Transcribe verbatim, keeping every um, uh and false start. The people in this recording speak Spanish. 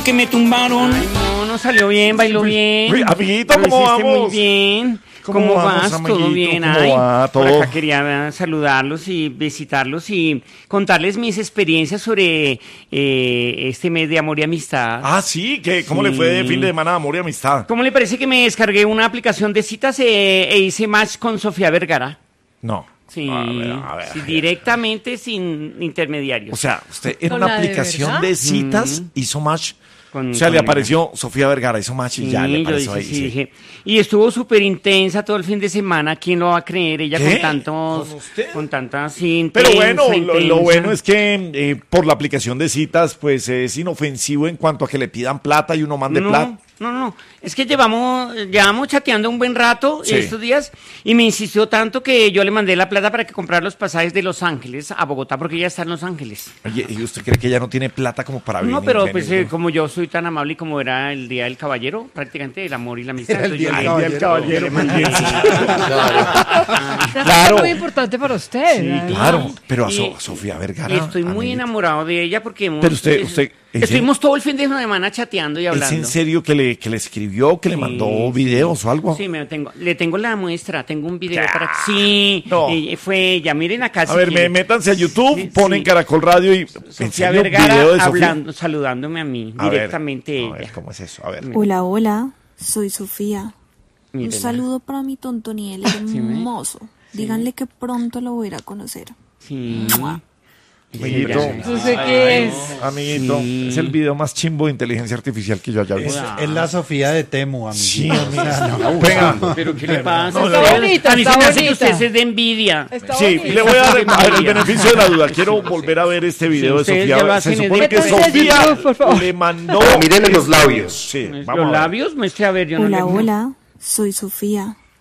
que me tumbaron. Ay, no, no salió bien, bailó bien. Uy, amiguito, Lo ¿cómo hiciste vamos? muy bien. ¿Cómo ¿Cómo, vamos, vas? amiguito? ¿Todo bien? ¿Cómo Ay, va? por ¿Todo? acá quería saludarlos y visitarlos y contarles mis experiencias sobre eh, este mes de amor y amistad. Ah, sí, ¿qué? ¿Cómo Sí. le fue de fin de semana de amor y amistad? ¿Cómo le parece que me descargué una aplicación de citas eh, e hice match con Sofía Vergara? No. Sí, A ver, a ver, sí, a ver. directamente sin intermediarios. O sea, usted en ¿Con una la de aplicación verdad? de citas Mm. hizo match. Con- O sea, le con ella. apareció Sofía Vergara, hizo match y Sí, ya le yo apareció dije, ahí. sí, sí. dije. Y estuvo súper intensa todo el fin de semana. ¿Quién lo va a creer? Ella ¿Qué? con tantos, ¿Con usted? con tantas sí, Pero intensa, bueno, lo, lo intensa. bueno es que eh, por la aplicación de citas, pues es inofensivo en cuanto a que le pidan plata y uno mande no, plata. no, no, es que llevamos, llevamos chateando un buen rato Sí. estos días y me insistió tanto que yo le mandé la plata para que comprara los pasajes de Los Ángeles a Bogotá porque ella está en Los Ángeles. Oye, ¿y usted cree que ella no tiene plata como para venir? No, pero venir, pues no? eh, como yo soy tan amable y como era el Día del Caballero, prácticamente el amor y la amistad. Era el entonces Día yo del le- Caballero. yo le mandé- Claro. Claro. Es muy importante para usted. Sí, además. Claro, pero a, Y- So- Sofía Vergara. Y estoy muy amiguito. enamorado de ella porque hemos, Pero usted- es- usted- ¿en estuvimos todo el fin de semana chateando y ¿Es hablando. en serio que le, que le escribió, que le Sí, mandó sí. videos o algo? Sí, me tengo, le tengo la muestra, tengo un video Ya. para que sí, No. eh, fue ella, miren acá. A si ver, me, quieren. métanse a YouTube, Sí, ponen sí. Caracol Radio y ¿en Sofía serio? Vergara video de Sofía? hablando, saludándome a mí, A ver, directamente a ella. ver, ¿cómo es eso? A ver. Hola, hola, soy Sofía. Un Mírenla. saludo para mi Tontoniel hermoso. Díganle que pronto lo voy a ir a conocer. Sí. Amiguito, Sí, ¿Entonces qué es? amiguito, Sí. es el video más chimbo de inteligencia artificial que yo haya Es, visto. es la Sofía de Temu, amigo. Sí, amigo. Venga. Pero ¿qué le pasa? No, no, Está no. bonita, A mí se está me hace que bonita. usted es de envidia. Está Sí, bonita. le voy a dar a ver, el beneficio de la duda. Quiero volver a ver este video de ustedes Sofía. ya lo Se hacen, supone es que de- Métanse a Sofía YouTube, por favor. le mandó... Mírenle los labios. Sí, vamos a Los ver. labios, muestre a ver, yo no Hola, le- hola, soy Sofía.